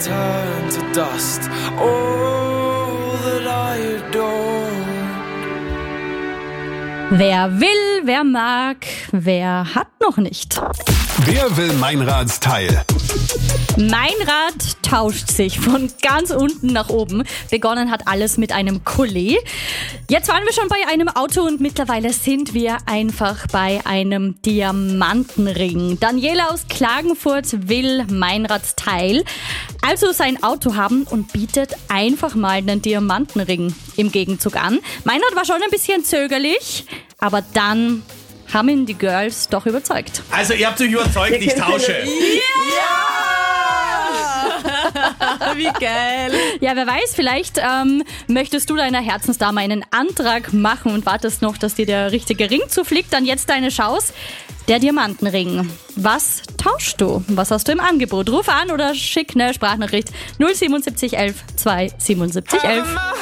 turn to dust. All that I adored. Wer will, wer mag, wer hat noch nicht. Wer will Meinrads Teil? Meinrad tauscht sich von ganz unten nach oben. Begonnen hat alles mit einem Collet. Jetzt waren wir schon bei einem Auto und mittlerweile sind wir einfach bei einem Diamantenring. Daniela aus Klagenfurt will Meinrads Teil, also sein Auto haben und bietet einfach mal einen Diamantenring im Gegenzug an. Meinrad war schon ein bisschen zögerlich, aber dann haben ihn die Girls doch überzeugt. Also ihr habt euch überzeugt, ich tausche. Wie geil. Ja, wer weiß, vielleicht möchtest du deiner Herzensdame einen Antrag machen und wartest noch, dass dir der richtige Ring zufliegt. Dann jetzt deine Chance. Der Diamantenring. Was tauschst du? Was hast du im Angebot? Ruf an oder schick eine Sprachnachricht 07711 27711.